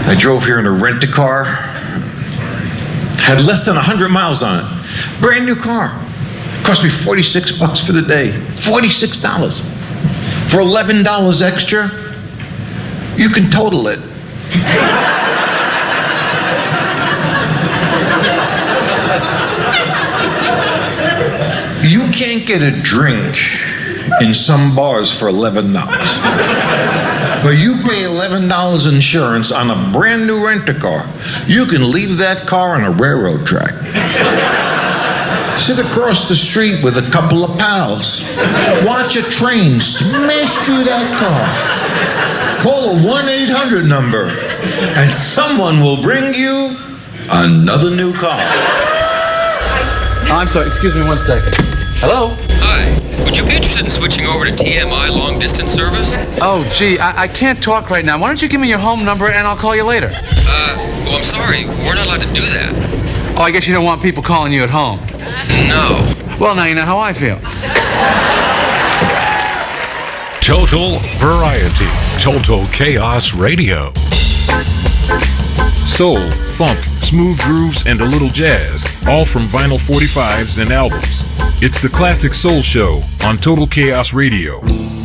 I drove here in a rent-a-car. Had less than 100 miles on it. Brand new car. Cost me $46 for the day. $46. For $11 extra, you can total it. You can't get a drink in some bars for $11. But you pay $11 insurance on a brand new rent-a-car. You can leave that car on a railroad track. Sit across the street with a couple of pals. Watch a train smash through that car. Call a 1-800 number, and someone will bring you another new car. I'm sorry, excuse me 1 second. Hello? Hi. Would you be interested in switching over to TMI long-distance service? Oh, gee, I can't talk right now. Why don't you give me your home number and I'll call you later? Well, I'm sorry. We're not allowed to do that. Oh, I guess you don't want people calling you at home. No. Well, now you know how I feel. Total variety. Total Chaos Radio. Soul, funk, smooth grooves, and a little jazz. All from vinyl 45s and albums. It's the Classic Soul Show on Total Chaos Radio.